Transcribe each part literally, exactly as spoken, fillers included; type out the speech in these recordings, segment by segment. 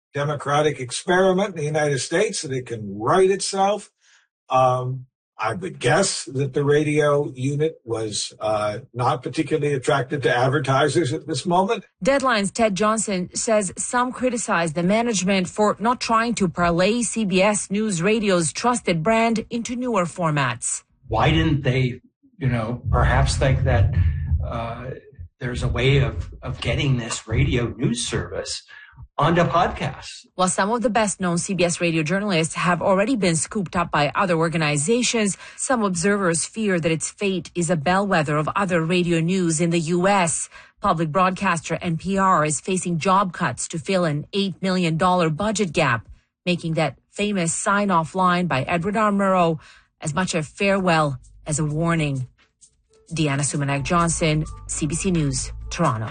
democratic experiment in the United States, that it can right itself. Um, I would guess that the radio unit was uh, not particularly attracted to advertisers at this moment. Deadline's Ted Johnson says some criticize the management for not trying to parlay C B S News Radio's trusted brand into newer formats. Why didn't they, you know, perhaps think that uh, there's a way of, of getting this radio news service onto podcasts? While some of the best-known C B S radio journalists have already been scooped up by other organizations, some observers fear that its fate is a bellwether of other radio news in the U S. Public broadcaster N P R is facing job cuts to fill an eight million dollars budget gap, making that famous sign-off line by Edward R. Murrow as much a farewell as a warning. Deanna Sumanak-Johnson, C B C News, Toronto.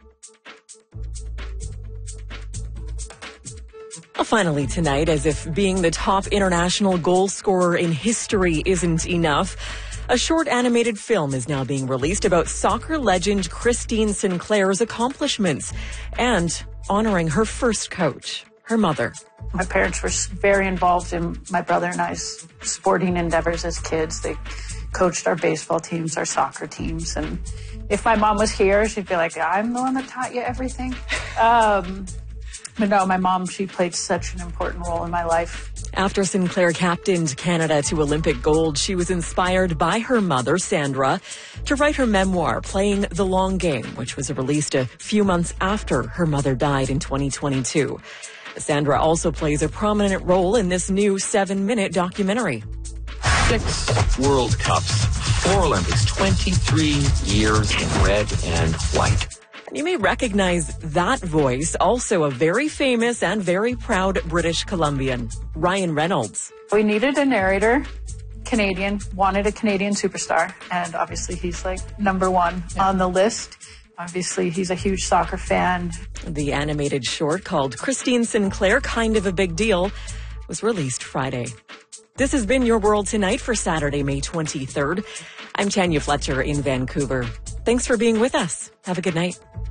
Well, finally tonight, as if being the top international goal scorer in history isn't enough, a short animated film is now being released about soccer legend Christine Sinclair's accomplishments and honoring her first coach, her mother. My parents were very involved in my brother and I's sporting endeavors as kids. They coached our baseball teams, our soccer teams. And if my mom was here, she'd be like, I'm the one that taught you everything. Um, but no, my mom, she played such an important role in my life. After Sinclair captained Canada to Olympic gold, she was inspired by her mother, Sandra, to write her memoir, Playing the Long Game, which was released a few months after her mother died in twenty twenty-two. Sandra also plays a prominent role in this new seven-minute documentary. Six World Cups, four Olympics, twenty-three years in red and white. You may recognize that voice, also a very famous and very proud British Columbian, Ryan Reynolds. We needed a narrator, Canadian, wanted a Canadian superstar, and obviously he's like number one yeah. on the list. Obviously, he's a huge soccer fan. The animated short called Christine Sinclair, Kind of a Big Deal, was released Friday. This has been Your World Tonight for Saturday, May twenty-third. I'm Tanya Fletcher in Vancouver. Thanks for being with us. Have a good night.